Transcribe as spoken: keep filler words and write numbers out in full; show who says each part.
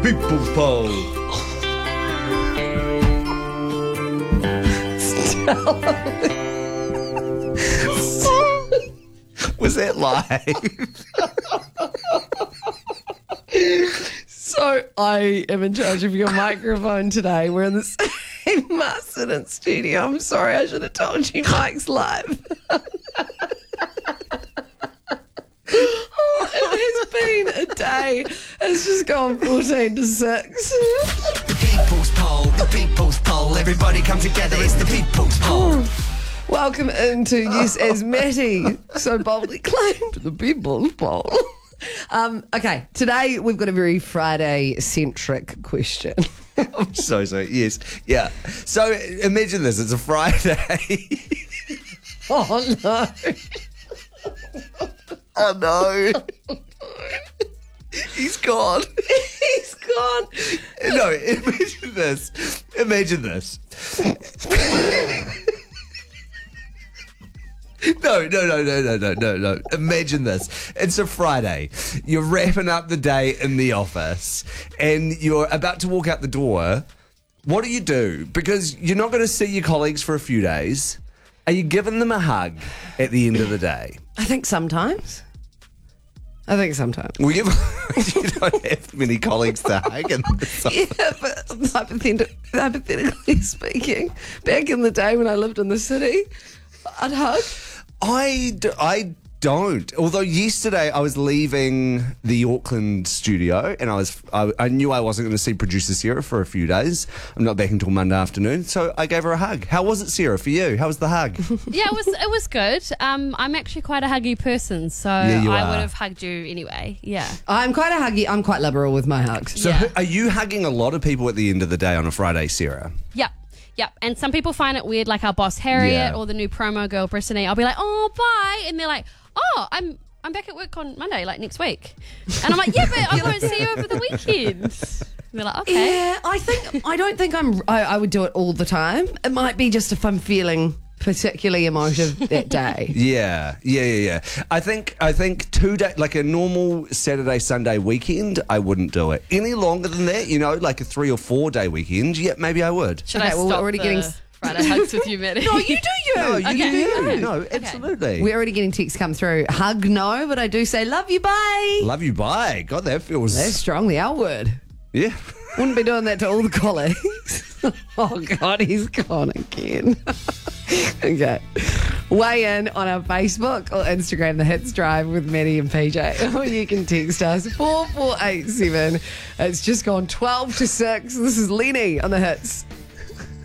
Speaker 1: People's Poll. Was that live?
Speaker 2: So I am in charge of your microphone today. We're in the same Masterton studio. I'm sorry, I should have told you Mike's live. Oh, it has been a day. It's just gone fourteen to six.
Speaker 3: The People's Poll, the People's Poll. Everybody come together, it's the People's Poll.
Speaker 2: Welcome into Yes as Matty so boldly claimed the People's Poll. Um, okay, today we've got a very Friday-centric question.
Speaker 1: I'm so sorry. Yes. Yeah. So imagine this. It's a Friday.
Speaker 2: Oh, no.
Speaker 1: Oh, no. He's gone.
Speaker 2: He's gone.
Speaker 1: No, imagine this. Imagine this. No, no, no, no, no, no, no, no. Imagine this. It's a Friday. You're wrapping up the day in the office and you're about to walk out the door. What do you do? Because you're not going to see your colleagues for a few days. Are you giving them a hug at the end of the day?
Speaker 2: I think sometimes. I think sometimes.
Speaker 1: Well, you, you don't have many colleagues to hug in this office.
Speaker 2: Yeah, but hypothet- hypothetically speaking, back in the day when I lived in the city, I'd hug.
Speaker 1: I, d- I don't. Although yesterday I was leaving the Auckland studio and I was I, I knew I wasn't going to see producer Sarah for a few days. I'm not back until Monday afternoon, so I gave her a hug. How was it, Sarah, for you? How was the hug?
Speaker 4: Yeah, it was it was good. Um, I'm actually quite a huggy person, so
Speaker 1: Yeah, you
Speaker 4: I
Speaker 1: are.
Speaker 4: would have hugged you anyway. Yeah.
Speaker 2: I'm quite a huggy. I'm quite liberal with my hugs.
Speaker 1: So
Speaker 4: Yeah.
Speaker 1: who- are you hugging a lot of people at the end of the day on a Friday, Sarah?
Speaker 4: Yep. Yep. And some people find it weird, like our boss Harriet
Speaker 1: Yeah.
Speaker 4: or the new promo girl Brittany. I'll be like, oh, bye, and they're like, oh, I'm I'm back at work on Monday, like next week. And I'm like, yeah, but I won't see you over the weekend. And they're like, okay.
Speaker 2: Yeah, I think I don't think I'm. I, I would do it all the time. It might be just if I'm feeling particularly emotive that day.
Speaker 1: Yeah, yeah, yeah, yeah. I think I think two day like a normal Saturday Sunday weekend, I wouldn't do it any longer than that. You know, like a three or four day weekend. Yeah, maybe I would.
Speaker 4: Should
Speaker 2: Okay,
Speaker 4: I
Speaker 2: well, we're
Speaker 4: stop
Speaker 2: already
Speaker 4: the
Speaker 2: getting-
Speaker 4: Friday hugs with you, Maddie?
Speaker 2: No, you do you.
Speaker 1: No, you
Speaker 4: Okay.
Speaker 1: do you.
Speaker 4: Okay.
Speaker 1: No, absolutely.
Speaker 2: We're already getting texts come through. Hug no, but I do say love you, bye.
Speaker 1: Love you, bye. God, that feels
Speaker 2: That's strong, the L word.
Speaker 1: yeah.
Speaker 2: Wouldn't be doing that to all the colleagues. Oh, God, he's gone again. Okay. Weigh in on our Facebook or Instagram, The Hits Drive with Maddie and P J. Or you can text us four four eight seven. It's just gone twelve to six. This is Lenny on The Hits.